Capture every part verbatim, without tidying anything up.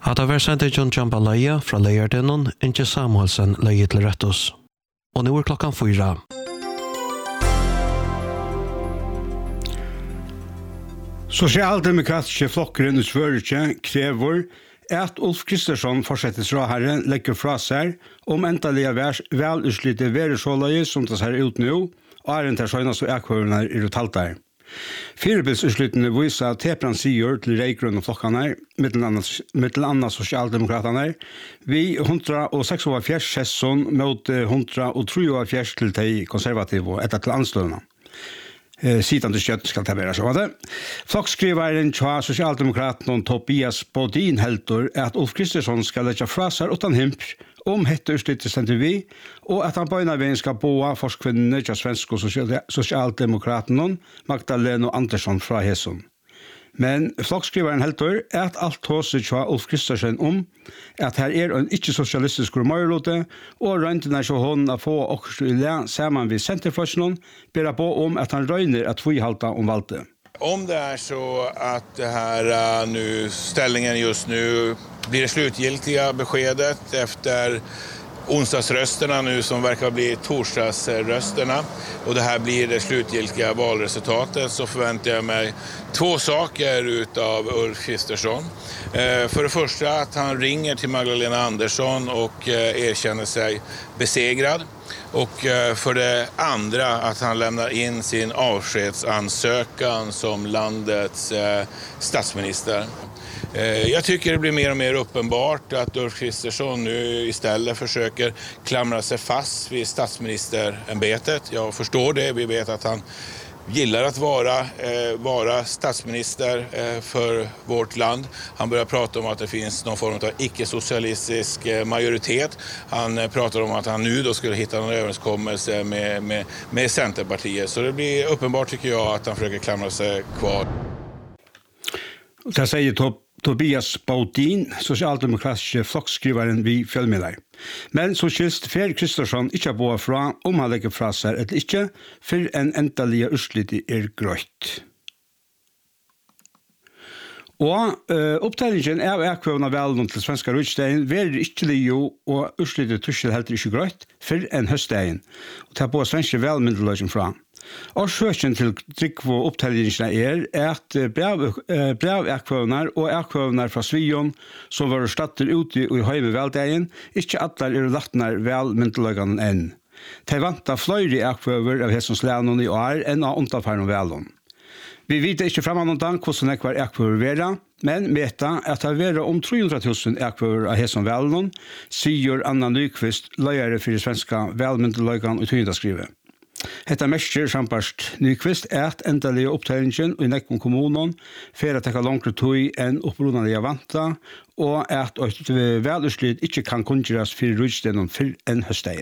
Hatta var sendt John Jambalaya fra Leierdenon, Inge Samuelsen leie til Rettos. Og nå er klokkan fyra. Sosialdemokratiske flokkeren i Sverige krever at Ulf Kristersson fortsettes råherre legger fra seg om endelig velutslitte veresåløye som det ser ut nå, og er en til søgnast og ekkvørende i rutaltar. Firebilsutslittene viser at Tepran sier til Reikrøn og flokkene, mittel annet sosialdemokratene, vi hundre og seksogfjers sesson mot hundre og treogfjers til de konservative etter til anstøvende. Sidan til kjøtt skal det være så. Flokkskriveren til sosialdemokraten Tobias Bodin heldur at Ulf Kristersson skal legge fra seg utan himp om hette utslittes stendur vi, og at han bøyna veien skal boa forskvinnene til svensk og sosialdemokraten Magdalena Andersson fra Hesson. Men flokkskriveren heldur at alt tåser til Ulf Kristersson om at her er en ikke-sosialistisk majoritet, og røyntene så hånden å få okkur i le sammen vid Centerfløsjonen, ber på om at han røyner at vi halta om valgte. Om det är så att det här uh, nu ställningen just nu blir det slutgiltiga beskedet efter onsdagsrösterna nu som verkar bli torsdagsrösterna och det här blir det slutgiltiga valresultatet, så förväntar jag mig två saker utav Ulf Kristersson. Eh, för det första att han ringer till Magdalena Andersson och eh, erkänner sig besegrad. Och eh, för det andra att han lämnar in sin avskedsansökan som landets eh, statsminister. Jag tycker det blir mer och mer uppenbart att Ulf Kristersson nu istället försöker klamra sig fast vid statsministerämbetet. Jag förstår det, vi vet att han gillar att vara, eh, vara statsminister eh, för vårt land. Han börjar prata om att det finns någon form av icke-socialistisk eh, majoritet. Han eh, pratar om att han nu då skulle hitta någon överenskommelse med, med, med Centerpartiet. Så det blir uppenbart tycker jag att han försöker klamra sig kvar. Det säger topp Tobias Bodin, sosialdemokratiske flokkskriveren vi fjellmidler. Men så skilst Fer Kristersson ikke bo fra om han legger fra seg eller ikke, for en endelige utslitt er grøyt. Og uh, opptellingen av ekkvøvende velen til svenska rydstein verer ikke lijo, og utslittet tussel helt ikke grøyt, for en høststein. Og ta på svenske velmyndeløsning fra. Årsøken til Trygvo opptellingene er at brev ekkvøvner og ekkvøvner fra Svion som var statter ute i høyme veldegen, ikke alle er lattner velmyndeløsningen enn. De vantar flere ekkvøver av hessens lærnene i år enn av underfærende velen. Vi vet ikke fremover hvordan ekvar ekkvøver vera, men meta at det vera om tre hundre tusen ekkvøver av hessens velen, sier Anna Nyqvist, løyere for det svenske velmyndeløsningen og tøyendaskrivet. Hetta mestir samparst Nyqvist at endelige opptellingen i Nekkom kommunen for at tekka langere tøy enn opprunnelige vanta, og at et velutslitt ikke kan kunngjøres for rydstenen for en høstdagen.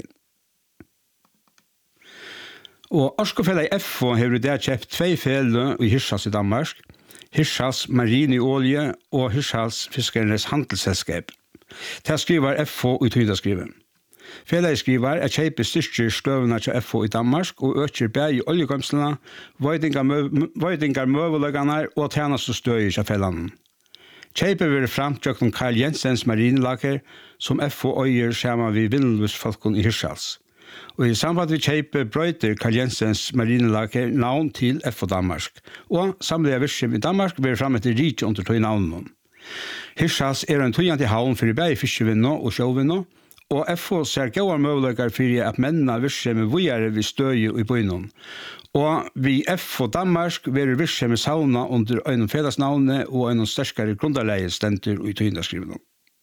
Og Orskofjellet F H har i dag kjøpt tvei fele i Hirschals i Danmark, Hirschals Marineolje og Hirschals Fiskernes Handelsselskap. Det skriver F H i tøyendaskrivet. Fjellet skriver at kjøper styrker støvene til F H i Danmark og øker bæg i oljegømslene, vøydingar møveløggene og tjeneste støy til fjellene. Kjøper vil frem til Karl Jensens marinelager som F H øyer sammen ved Vindløsfolken i Hirschals. Og i samband med kjøper brøyter Karl Jensens marinelager navn til F H Danmark, og samlet virksomhet i Danmark vil frem etter rike under tøy navnene. Hirschals er en tøyende havn for bæg fiskevinner og sjøvinner, og F H ser gode muligheter for at mennene virksomhet videre ved støye i byen. Og vi F H Danmark vil virksomhet savne under en fellesnavne og en sterkere grunderleie stenter i tøyendagskrivene.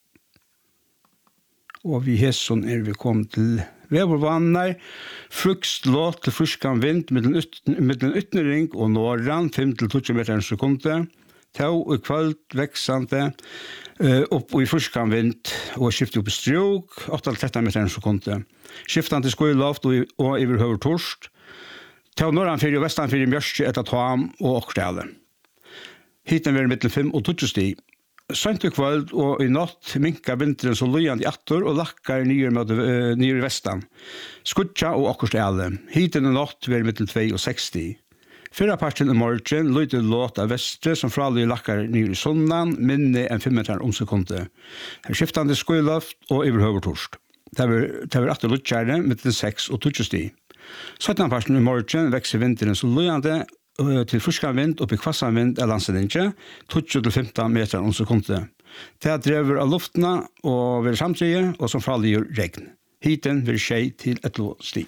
Og vi hesson er vi kommet til vevervanner, frukst låt til fruskan vind mellom ytnering og norran, fem til tolv meter en sekunde, tau og kvöld veksande, Uh, opp i fruskan vind og skifte opp i strøk, åtte til tretten meter en sekunde. Skiftande skoiloft og, og iverhøver torst. Til norran fyrir og vestan fyrir mjørske etter tam og okstale. Hiten vil mittel fem og tolv stig. Sønt og kvöld og i natt minka vinteren så løyand i attor og lakkar nyer mot uh, nyer vestan. Skutja og okstale. Hiten og natt vil mittel tvei og seks stig. Fyrra parten i morgen lyder låt av vestre som fralig lakkar ned i sundan, minne enn fem meter om sekundet. Her skiftande skoiloft og iverhøver torsk. Det var atter lukkjære med til seks og tutsi sti. syttende parten i morgen vekser vinteren så løyande til friskan vind og bekvassan vind er landsedinje, tutsi til femten meter om sekundet. Det drever av luftene og vil samtidig, og som fralig regn. Hiten vil skje til et lå sti.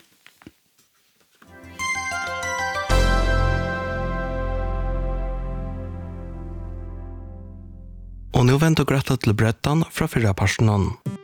Og nå venter grøttet til brettan fra fyrre personen.